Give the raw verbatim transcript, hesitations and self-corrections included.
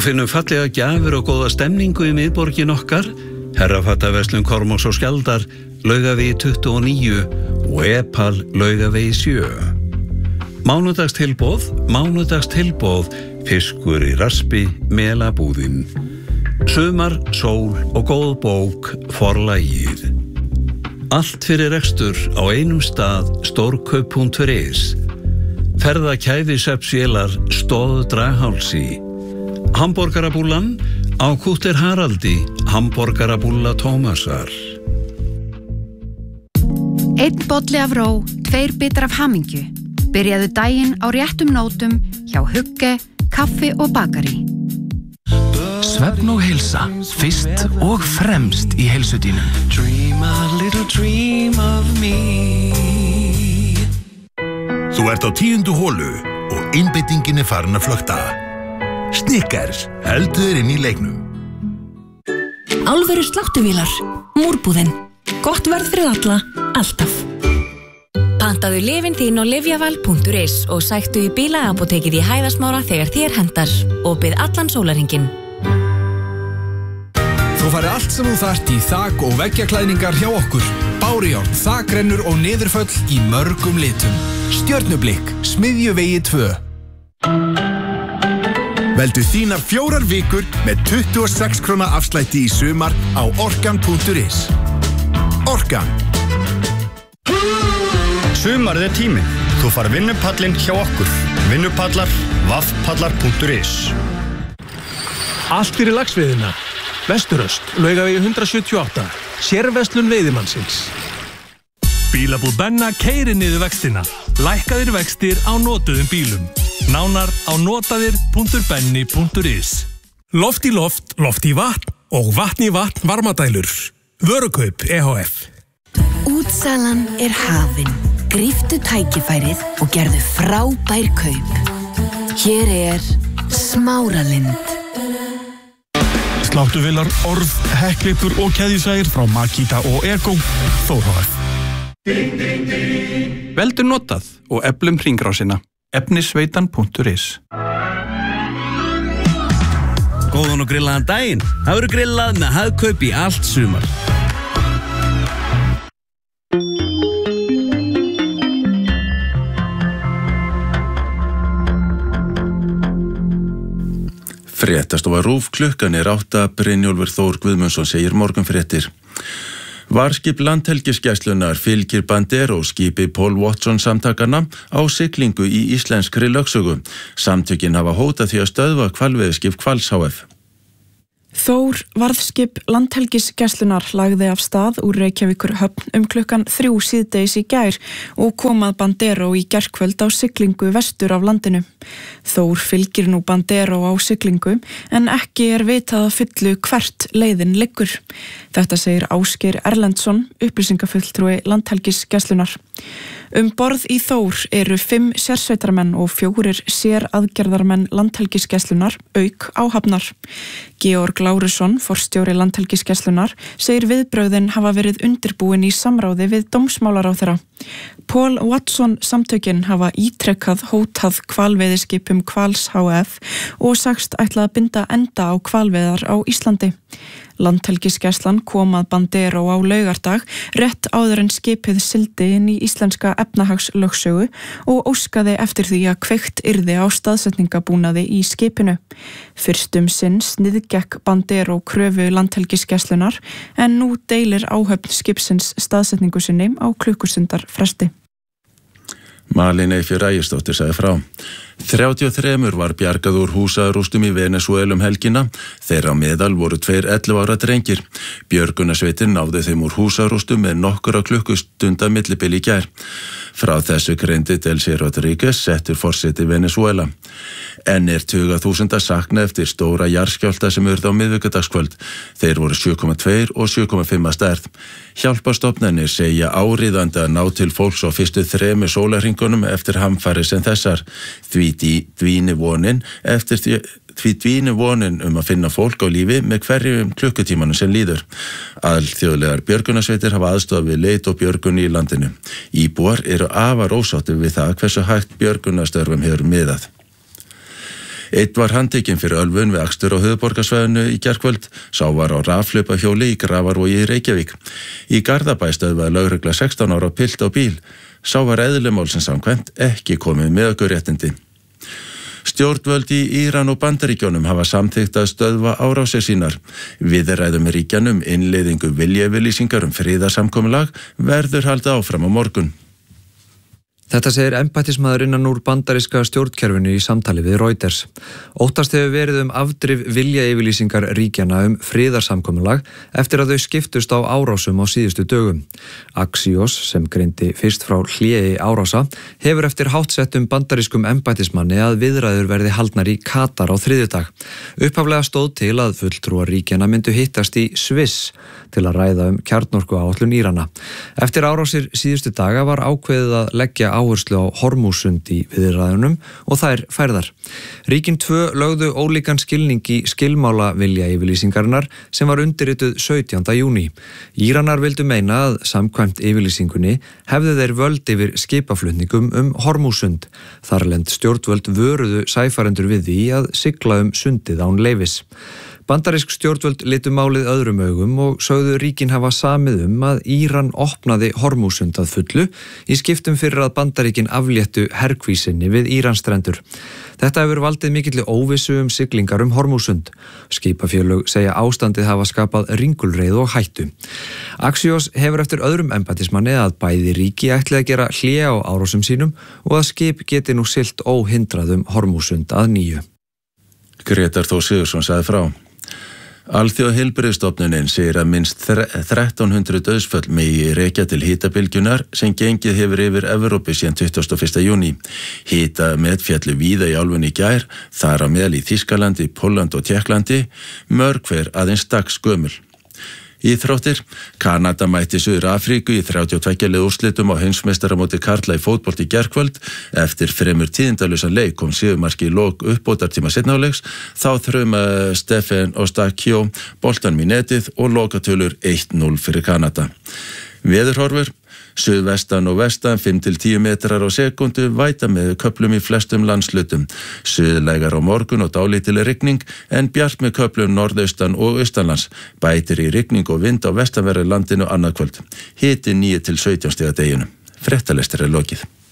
finnum fallega gjafir og góða stemningu í miðborgin okkar, Herrafataverslun Kormáks og Skjaldar, Laugavegi tuttugu og níu og Epal Laugavegi sjö. Mánudagstilboð, mánudagstilboð, fiskur í raspi, melabúðin. Sumar, sól og góð bók, forlagið. Allt fyrir rekstur á einum stað, stórkaup punktur is. Ferðakæði Svepsvélar, stóð Draghálsi. Hamborgarabúllan á Kútter Haraldi, hamborgarabúlla Tómasar. Einn bolli af ró, tveir bitar af hamingju. Byrjaðu daginn á réttum nótum hjá Hugge, kaffi og bakari. Svefn og heilsa, fyrst og fremst í heilsudínum. Dream a little dream of me. Þú ert á tíundu holu og einbeitingin er farin að flökta. Snickers, heldur þér inn í leiknum. Alvöru sláttuvílar, múrbúðin. Gott verð fyrir alla, alltaf. Pantaðu lyfin þín á lyfjaval punktur is og sæktu í bílaapótekið í Hæðasmára þegar þér hendar og bið allan sólarhringinn. Þú færði allt sem þú þarft í þak- og veggjaklæðningar hjá okkur. Bárujárn, þakrennur og niðurföll í mörgum litum. Stjörnublikk, Smiðjuvegi tvö. Veldu þínar fjórar vikur með tuttugu og sex króna afslætti í sumar á orkan punktur is. Orkan. Sumarið er tíminn. Þú far vinnupallinn hjá okkur. Vinnupallar, vaffpallar punktur is. Allt fyrir laxveiðina. Vesturöst, Laugavegi hundrað sjötíu og átta. Sérverslun veiðimannsins. Bílabúð Benna keyrir niður vextina. Lækkaðir vextir á notuðum bílum. Nánar á notaðir punktur benni punktur is. Loft í loft, loft í vatn og vatn í vatn varmadælur. Vörukaup E H F. Útsalan er hafin. Gríptu tækifærið og gerðu frábær kaup. Hér er Smáralind. Sláttuvélar, orð, hekklippur og keðjusægir frá Makita og Ego, Þór H F. Veldu notað og eflum hringrásina. efnisveitan punktur is. Góðan og grillaðan daginn. Það verður grillað með hagkaup í allt sumar. Fréttastofa RÚV, klukkan er átta, Brynjólfur Þór Guðmundsson segir morgunfréttir. Varskip Landhelgisgæslunnar fylgir Bandero skipi Paul Watson samtakanna á siglingu í íslenskri lögsögu. Samtökin hafa hótað því að stöðva hvalveiðiskip Hvals H F. Þór varðskip Landhelgisgæslunnar lagði af stað úr Reykjavíkur höfn um klukkan þrjú síðdegis í gær og kom að Bandero í gærkvöld á siglingu vestur af landinu. Þór fylgir nú Bandero á siglingu en ekki er vitað að fullu hvert leiðin liggur. Þetta segir Ásgeir Erlendsson, upplýsingafulltrúi Landhelgisgæslunnar. Um borð í Þór eru fimm sérsveitarmenn og fjórir séraðgerðarmenn Landhelgisgæslunnar auk áhafnar. Georg Lárusson, forstjóri Landhelgisgæslunnar, segir viðbrögðin hafa verið undirbúin í samráði við dómsmálaráðherra. Paul Watson samtökin hafa ítrekkað hótað hvalveiðiskipum Hvals H F og sagst ætla að binda enda á hvalveiðar á Íslandi. Landhelgisgæslan kom að Bandero á laugardag rétt áður en skipið sigldi inn í íslenska efnahagslögsögu og óskaði eftir því að kveikt yrði á staðsetningabúnaði í skipinu. Fyrstum sinn sniðgekk Bandero kröfu Landhelgisgæslunnar en nú deilir áhöfn skipsins staðsetningu sinni á klukkustundar fresti. Malin Eyfi Rægisdóttir sagði frá. þrjátíu og þrjú var bjargað úr húsarústum í Venesúelum helgina. Þeirra á meðal voru tveir ellefu ára drengir. Björgunarsveitin náði þeim úr húsarústum með nokkura klukkustunda millibili í gær. Frá þessu greindi Delcy Rodríguez, settur forseti Venesúela. Enn er tuga þúsunda saknað eftir stóra jarðskjálfta sem urðu á miðvikudagskvöld. Þeir voru sjö komma tvö og sjö komma fimm að stærð. Hjálparstofnanir segja áríðandi að ná til fólks á fyrstu þremur sólarhringunum eftir hamfarir sem þessar. Því dvíni vonin eftir því Því dvíni vonin um að finna fólk á lífi með hverjum klukkutímanum sem líður. Alþjóðlegar björgunarsveitir hafa aðstofað við leit og björgun í landinu. Íbúar eru afar ósáttir við það hversu hægt björgunarstörfum hefur miðað. Eitt var handtekinn fyrir ölvun við akstur á höfuðborgarsvæðinu í gærkvöld, sá var á rafhlaupahjóli í Grafarvogi í Reykjavík. Í Garðabæ stöðvaði lögregla sextán ára pilt á bíl, sá var eðli málsins samkvæmt ekki komið með ökuréttindi. Stjórnvöld í Íran og Bandaríkjunum hafa samþykkt að stöðva árásir sínar. Viðræðum ríkjanum innleiðingu viljayfirlýsingar um friðarsamkomulag verður haldið áfram á morgun. Þetta segir embættismaður innan úr bandaríska stjórnkerfinu í samtali við Reuters. Óttast hefur verið um afdrif viljayfirlýsingar ríkjana um friðarsamkomulag eftir að þau skiptust á árásum á síðustu dögum. Axios, sem greindi fyrst frá hléi árása, hefur eftir háttsettum bandarískum embættismanni að viðræður verði haldnar í Katar á þriðjudag. Upphaflega stóð til að fulltrúar ríkjana myndu hittast í Sviss til að ræða um kjarnorkuáætlun Írana. Eftir árásir síðustu daga var ákveðið að leggja áherslu á Hormúsund í viðræðunum og þær færðar. Ríkin tvö lögðu ólíkan skilning í skilmála viljayfirlýsingarinnar sem var undirrituð sautjánda júní. Íranar vildu meina að samkvæmt yfirlýsingunni hefðu þeir völd yfir skipaflutningum um Hormúsund. Þarlend stjórnvöld vöruðu sæfarendur við því að sigla um sundið án leyfis. Bandarísk stjórnvöld litu málið öðrum augum og sögðu ríkin hafa samið um að Íran opnaði Hormúsund að fullu í skiptum fyrir að Bandaríkin afléttu herkvísinni við Íransstrendur. Þetta hefur valdið mikilli óvissu um siglingar um Hormúsund. Skipafélög segja ástandið hafa skapað ringulreið og hættu. Axios hefur eftir öðrum embættismanni að bæði ríki ætli að gera hlé á árásum sínum og að skip geti nú siglt óhindrað um Hormúsund að nýju. Grétar Þór Sigurðsson sagði frá. Alþjóðaheilbrigðisstofnunin segir að minnst þrettán hundruð dauðsföll megi rekja til hitabylgjunar sem gengið hefur yfir Evrópu síðan tuttugasta og fyrsta júní. Hitamet féllu víða í álfunni í gær, þar á meðal í Þýskalandi, Póllandi og Tékklandi, mörg hver aðeins dags gömul. Íþróttir, Kanada mætti Suður Afríku í þrjátíu og tveggja liða úrslitum á heimsmeistaramóti karla í fótbolta í gærkvöld. Eftir fremur tíðindalausan leik kom sigurmarki í lok uppbótartíma seinni hálfleiks, þá þraumaði Stefan Ostakio boltanum í netið og lokatölur eitt núll fyrir Kanada. Veðurhorfur, suðvestan og vestan fimm til tíu metrar á sekundu, væta með köflum í flestum landslutum. Suðlægar á morgun og dálítileg rigning en bjart með köflum norðaustan og austanlands. Bætir í rigning og vind á vestanverðu landinu annað kvöld. Hiti níu til sautján stiga deginum. Fréttalestur er lokið.